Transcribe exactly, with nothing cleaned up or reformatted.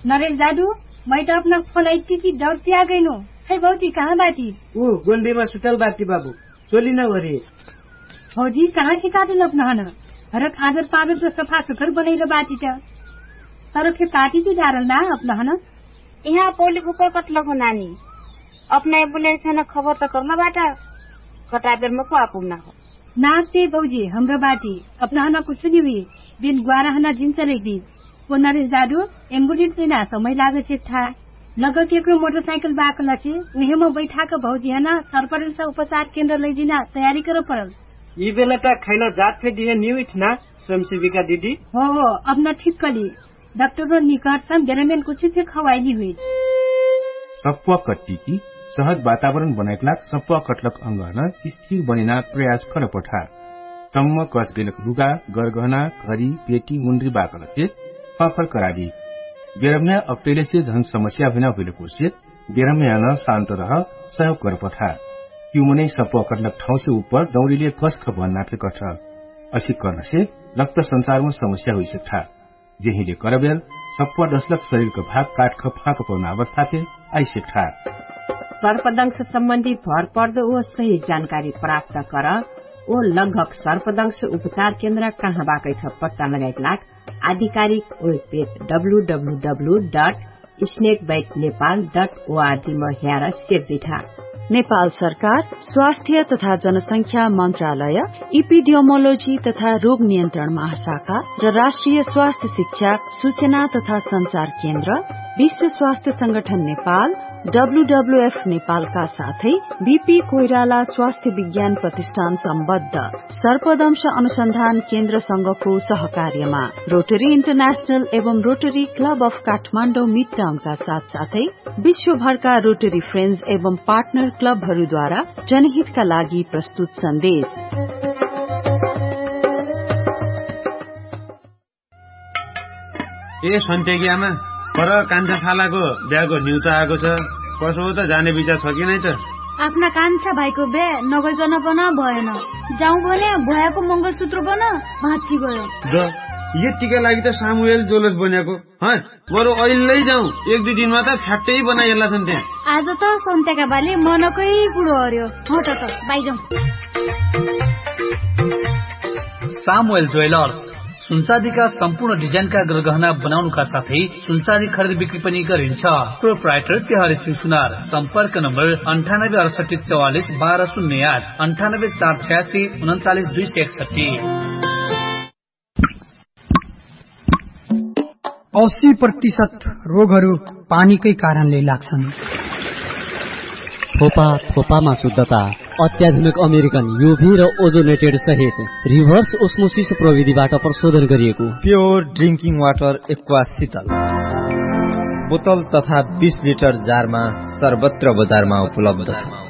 नरेश दादू मैं तो अपना फोन आई की डरती आ गई नो है भौजी कहाँ बाटी ओ गोंडे में सुतल बाटी बाबू चोली न वरे भौजी कहाँ ठिकाटू अपना हन हरक आदर पादर तो सफा सुथर बनाइल बाटी त तर के पाटी तो डारल ना अपना हन यहाँ पौली ऊपर कतलो को नानी अपना एम्बुलेंस न खबर तो करना बाटा कटा बेर में को आपुना हो नाते भौजी हाम्रो बाटी अपना हन कुछ नहीं हुई दिन ग्वारा हना दिन चले दी वो नरेश दादू एम्बुलेंस में ना समय लागे छे था लग के मोटरसाइकिल बाकला छे उहे में बैठा के भौजी हना सरपंच उपचार केंद्र ले जिना तैयारी कर पड़ल ई बेला त खैला जात फे दिए न्यू इठना स्वयंसेविका दीदी हो हो अपना ठीक कली डॉक्टर निकट सम बेरमेन कुछ से खवाइली हुई सप्वा कट्टी की सहज वातावरण बनाइकलाक सप्वा कटलक अंगहना स्थिर बनिना प्रयास कर पठा टम्म कस गेलक लुगा गरगहना घरी पेटी मुंड्री बाकल से फफल करादी बेरमने अप्टेले से झन समस्या बिना होइलेको से बेरमने आना शान्त रह सहयोग कर पठा क्युमनै सप्वा कटलक ठाउँ से ऊपर दौड़ीले कस ख भन्ना फे कठ असी गर्न से रक्त संचार में समस्या हुई सकता जेहिले करबेल सप्वा दशलक शरीर का भाग काट ख फाक पर्न अवस्था पे आई सकता सर्पदंश सम्बन्धी भर पर्दो ओ सही जानकारी प्राप्त कर ओ लगभग सर्पदंश उपचार केन्द्र कहाँ बाकै छ पत्ता लगाइलाक आधिकारिक web page W W W dot snake bite Nepal dot ORG में हेर सेर्दिठा नेपाल सरकार स्वास्थ्य तथा जनसंख्या मन्त्रालय इपिडियोमोलोजी तथा रोग नियन्त्रण महाशाखा र राष्ट्रिय स्वास्थ्य शिक्षा सूचना तथा संचार केन्द्र विश्व स्वास्थ्य संगठन नेपाल डब्लूडब्लूएफ नेपालका साथै बीपी कोइराला स्वास्थ्य विज्ञान प्रतिष्ठान सम्बद्ध सर्पदंश अनुसन्धान केन्द्र संघको सहकार्यमा रोटरी इन्टरनेशनल एवं rotary club of Kathmandu mid टाउनका साथ साथै विश्वभरका रोटरी फ्रेन्ड्स एवं पार्टनर क्लबहरूद्वारा जनहितका लागि प्रस्तुत सन्देश। ए सन्तेगियामा पर कान्छा खालाको बिहाको न्युता आएको छ कसो हो त जाने विचार छ कि नै त आफ्ना कान्छा भाइको बे नगइकन पन भएन जाउँ भने भयाको मंगलसूत्र पन भाँची गयो द यतिका लागि त सामुएल जोलस बनेको ह बरु अहिले जाउँ एक दुई दिनमा त फ्याक्टै बनाइएला छन् त्यहाँ आज त सन्तेका बाले मनकै कुरो हर्यो हट त बाइ जाउँ। सामुएल ज्वेलर्स सुनचाँदीका सम्पूर्ण डिजाइनका गरगहना बनाउनुका साथै सुनचाँदी खरिद बिक्री पनि गरिन्छ। प्रोप्राइटर तिहारी सिंह सुनार सम्पर्क नम्बर अन्ठानब्बे अडसठी चौवालिस बाह्र शून्य आठ अन्ठानब्बे चार छयासी उन्चालिस दुई सय एकसठी। अस्सी प्रतिशत रोगहरू पानीकै कारणले लाग्छन्। थोपा थोपामा शुद्धता अत्याधुनिक अमेरिकन यूभी र ओजोनेटेड सहित रिभर्स ओस्मोसिस प्रविधिबाट प्रशोधन गरिएको प्योर ड्रिंकिङ वाटर एक्वा शीतल बोतल तथा बीस लिटर जारमा सर्वत्र बजारमा उपलब्ध छ।